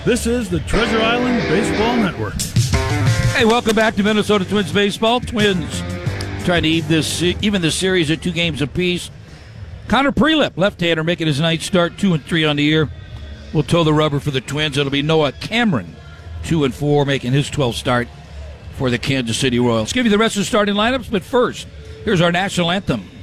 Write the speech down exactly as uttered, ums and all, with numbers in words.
This is the Treasure Island Baseball Network. Hey, welcome back to Minnesota Twins baseball. Twins trying to even this even the series at two games apiece. Connor Prelip, left-hander, making his ninth start, two and three on the year, will toe the rubber for the Twins. It'll be Noah Cameron, two and four, making his twelfth start for the Kansas City Royals. Give you the rest of the starting lineups, but first, here's our national anthem.